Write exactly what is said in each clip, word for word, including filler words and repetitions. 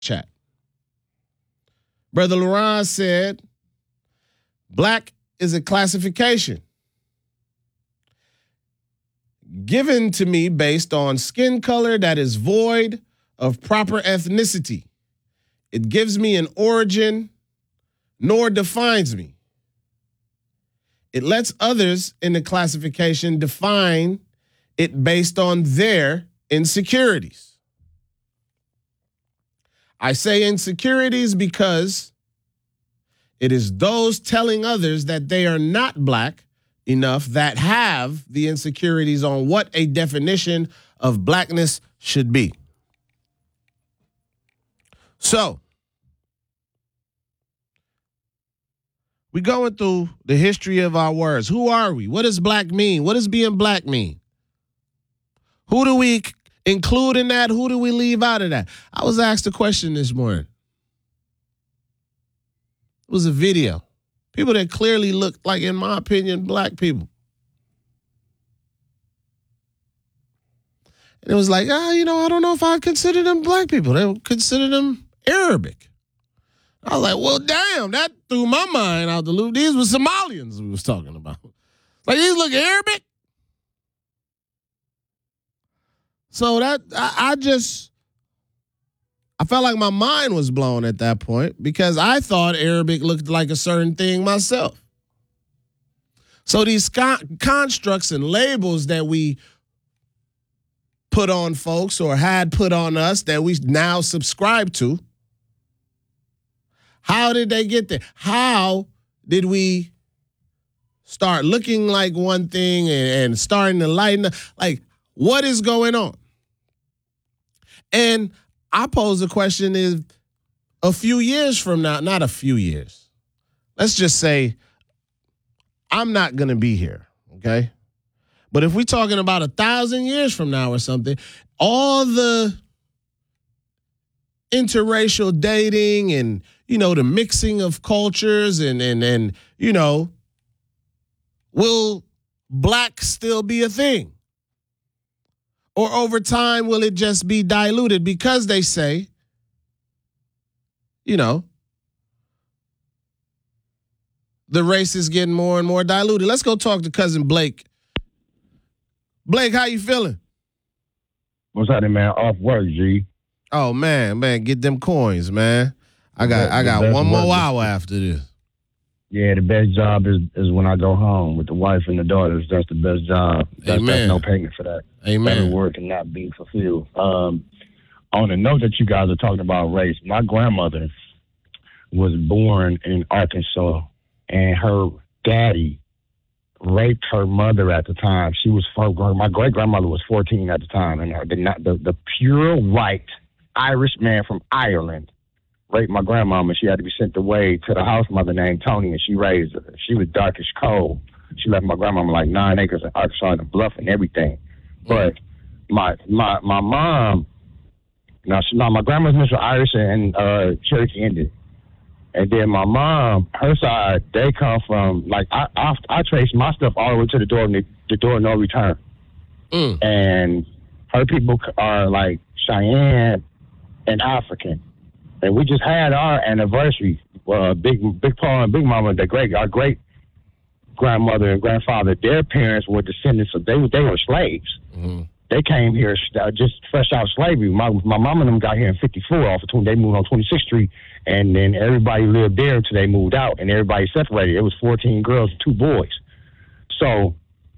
chat. Brother Laurent said, black is a classification given to me based on skin color that is void of proper ethnicity. It gives me an origin, nor defines me. It lets others in the classification define it based on their insecurities. I say insecurities because it is those telling others that they are not black enough that have the insecurities on what a definition of blackness should be. So, we're going through the history of our words. Who are we? What does black mean? What does being black mean? Who do we include in that? Who do we leave out of that? I was asked a question this morning. It was a video. People that clearly looked like, in my opinion, black people. And it was like, ah, you know, I don't know if I consider them black people. They would consider them Arabic. I was like, well, damn, that threw my mind out the loop. These were Somalians we was talking about. Like, these look Arabic? So that, I, I just, I felt like my mind was blown at that point because I thought Arabic looked like a certain thing myself. So these con- constructs and labels that we put on folks or had put on us that we now subscribe to, how did they get there? How did we start looking like one thing and, and starting to lighten up? Like, what is going on? And I pose the question is a few years from now, not a few years. Let's just say I'm not going to be here, okay? But if we're talking about a thousand years from now or something, all the interracial dating and, you know, the mixing of cultures and, and, and you know, will black still be a thing? Or over time, will it just be diluted because they say, you know, the race is getting more and more diluted? Let's go talk to cousin Blake. Blake, how you feeling? What's happening, man? Off work, G. Oh, man, man, get them coins, man. I got the, I got one more work. hour after this. Yeah, the best job is, is when I go home with the wife and the daughters. That's the best job. That's, Amen. There's no payment for that. Amen. Every word cannot be fulfilled. Um, on the note that you guys are talking about race, my grandmother was born in Arkansas, and her daddy raped her mother at the time. She was my great grandmother was fourteen at the time, and the the, the pure white Irish man from Ireland raped my grandmama. She had to be sent away to the house mother named Tony, and she raised her. She was dark as coal. She left my grandmama like nine acres in Arkansas and a bluff and everything. But my my my mom, now she, now my grandma's mixed with Irish and uh, Cherokee Indian, and then my mom, her side, they come from like I I, I traced my stuff all the way to the door the, the door of no return, mm. and her people are like Cheyenne and African. And we just had our anniversary. Uh, big Big Paul and Big Mama, the great our great grandmother and grandfather, their parents were descendants of they they were slaves. Mm-hmm. They came here uh, just fresh out of slavery. My my mom and them got here in fifty-four off of twenty. They moved on twenty-sixth Street, and then everybody lived there until they moved out, and everybody separated. It was fourteen girls and two boys. So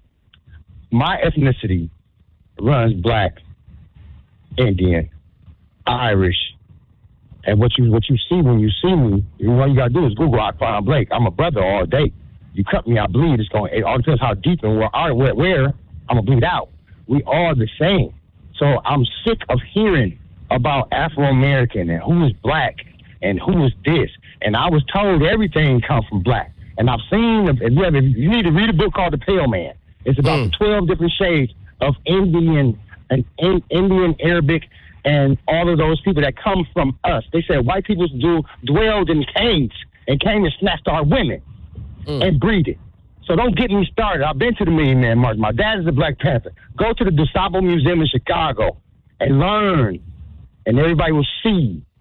my ethnicity runs black, Indian, Irish. And what you what you see when you see me, all you gotta do is Google Aquan Blake. I'm a brother all day. You cut me, I bleed. It's going. It all depends how deep and where, where, where I'm gonna bleed out. We all the same. So I'm sick of hearing about Afro American and who is black and who is this. And I was told everything comes from black. And I've seen. If you, have, if you need to read a book called The Pale Man. It's about mm. twelve different shades of Indian and in, Indian Arabic. And all of those people that come from us. They said white people do dwelled in caves and came and snatched our women mm. and breeded. So don't get me started. I've been to the Million Man March. My dad is a Black Panther. Go to the DuSable Museum in Chicago and learn. And everybody will see